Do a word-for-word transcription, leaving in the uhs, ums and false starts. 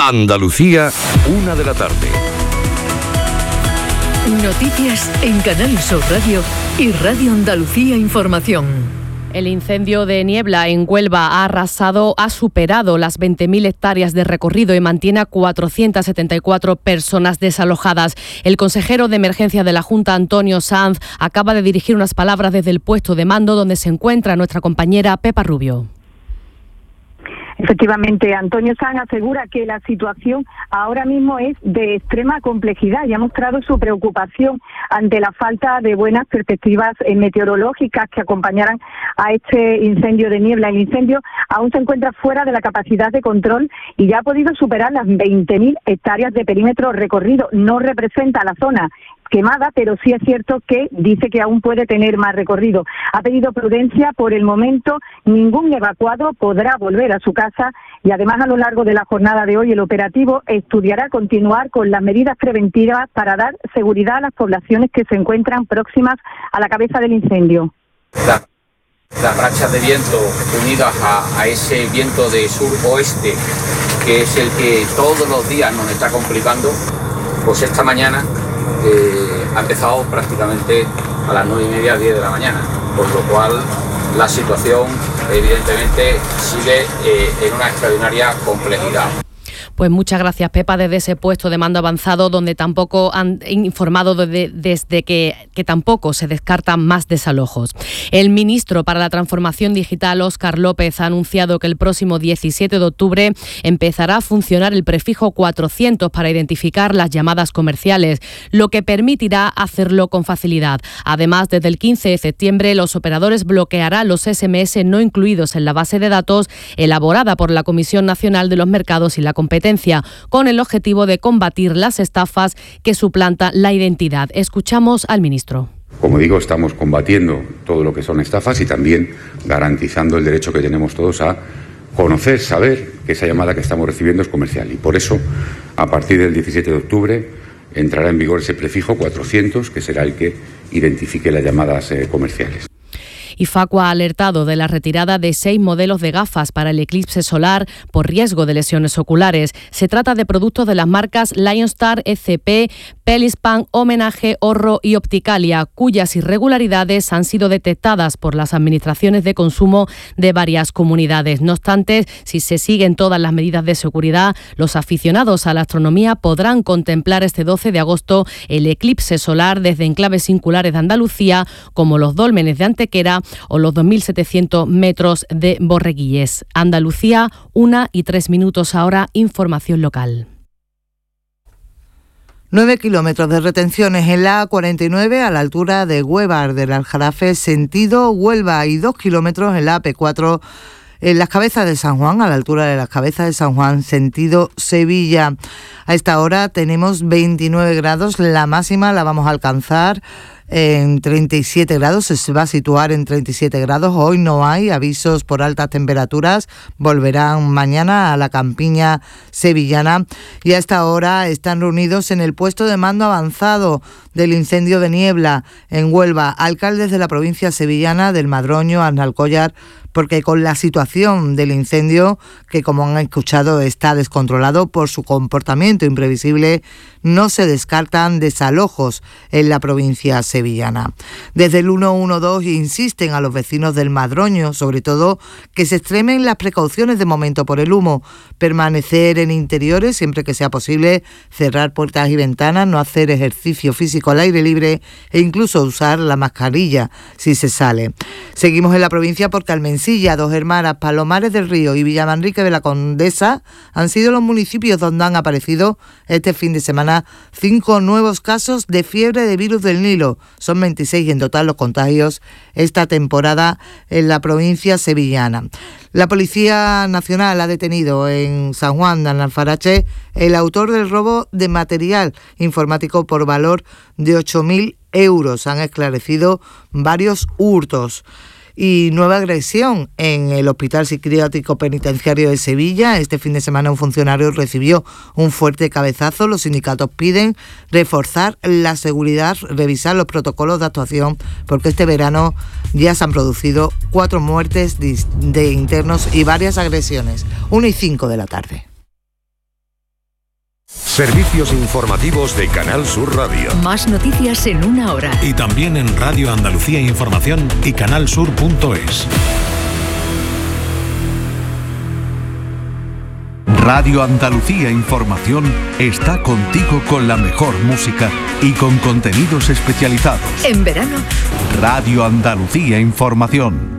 Andalucía, una de la tarde. Noticias en Canal Sur Radio y Radio Andalucía Información. El incendio de Niebla en Huelva ha arrasado, ha superado las veinte mil hectáreas de recorrido y mantiene a cuatrocientas setenta y cuatro personas desalojadas. El consejero de emergencia de la Junta, Antonio Sanz, acaba de dirigir unas palabras desde el puesto de mando donde se encuentra nuestra compañera Pepa Rubio. Efectivamente, Antonio Sanz asegura que la situación ahora mismo es de extrema complejidad y ha mostrado su preocupación ante la falta de buenas perspectivas meteorológicas que acompañaran a este incendio de Niebla. El incendio aún se encuentra fuera de la capacidad de control y ya ha podido superar las veinte mil hectáreas de perímetro recorrido. No representa la zona quemada, pero sí es cierto que dice que aún puede tener más recorrido. Ha pedido prudencia. Por el momento ningún evacuado podrá volver a su casa y además a lo largo de la jornada de hoy el operativo estudiará continuar con las medidas preventivas para dar seguridad a las poblaciones que se encuentran próximas a la cabeza del incendio. La, las rachas de viento unidas a, a ese viento de sur-oeste, que es el que todos los días nos está complicando, pues esta mañana Eh, ha empezado prácticamente a las nueve y media, diez de la mañana, por lo cual la situación evidentemente sigue eh, en una extraordinaria complejidad. Pues muchas gracias, Pepa, desde ese puesto de mando avanzado donde tampoco han informado desde, desde que, que tampoco se descartan más desalojos. El ministro para la Transformación Digital, Óscar López, ha anunciado que el próximo diecisiete de octubre empezará a funcionar el prefijo cuatrocientos para identificar las llamadas comerciales, lo que permitirá hacerlo con facilidad. Además, desde el quince de septiembre, los operadores bloquearán los ese eme ese no incluidos en la base de datos elaborada por la Comisión Nacional de los Mercados y la Competencia, con el objetivo de combatir las estafas que suplantan la identidad. Escuchamos al ministro. Como digo, estamos combatiendo todo lo que son estafas y también garantizando el derecho que tenemos todos a conocer, saber que esa llamada que estamos recibiendo es comercial. Y por eso, a partir del diecisiete de octubre, entrará en vigor ese prefijo cuatrocientos, que será el que identifique las llamadas eh, comerciales. Y Facua ha alertado de la retirada de seis modelos de gafas para el eclipse solar por riesgo de lesiones oculares. Se trata de productos de las marcas Lionstar, E C P, Pelispan, Homenaje, Horro y Opticalia, cuyas irregularidades han sido detectadas por las administraciones de consumo de varias comunidades. No obstante, si se siguen todas las medidas de seguridad, los aficionados a la astronomía podrán contemplar este doce de agosto el eclipse solar desde enclaves singulares de Andalucía, como los dólmenes de Antequera o los dos mil setecientos metros de Borreguilles. Andalucía, una y tres minutos ahora, información local. Nueve kilómetros de retenciones en la A cuarenta y nueve a la altura de Huevar del Aljarafe, sentido Huelva, y dos kilómetros en la A P cuatro en las Cabezas de San Juan, a la altura de las Cabezas de San Juan, sentido Sevilla. A esta hora tenemos veintinueve grados, la máxima la vamos a alcanzar en treinta y siete grados, se va a situar en treinta y siete grados. Hoy no hay avisos por altas temperaturas, volverán mañana a la campiña sevillana. Y a esta hora están reunidos en el puesto de mando avanzado del incendio de Niebla en Huelva alcaldes de la provincia sevillana, del Madroño, Arnalcollar, porque con la situación del incendio, que como han escuchado está descontrolado por su comportamiento imprevisible, no se descartan desalojos en la provincia sevillana. Desde el ciento doce insisten a los vecinos del Madroño, sobre todo, que se extremen las precauciones de momento por el humo, permanecer en interiores siempre que sea posible, cerrar puertas y ventanas, no hacer ejercicio físico al aire libre e incluso usar la mascarilla si se sale. Seguimos en la provincia porque Almensilla, Dos Hermanas, Palomares del Río y Villamanrique de la Condesa han sido los municipios donde han aparecido este fin de semana cinco nuevos casos de fiebre de virus del Nilo. Son veintiséis en total los contagios esta temporada en la provincia sevillana. La Policía Nacional ha detenido en San Juan de Alfarache el autor del robo de material informático por valor de ocho mil euros. Han esclarecido varios hurtos. Y nueva agresión en el Hospital Psiquiátrico Penitenciario de Sevilla. Este fin de semana un funcionario recibió un fuerte cabezazo. Los sindicatos piden reforzar la seguridad, revisar los protocolos de actuación, porque este verano ya se han producido cuatro muertes de internos y varias agresiones. Una y cinco de la tarde. Servicios informativos de Canal Sur Radio. Más noticias en una hora. Y también en Radio Andalucía Información y canalsur punto es. Radio Andalucía Información está contigo con la mejor música y con contenidos especializados. En verano, Radio Andalucía Información.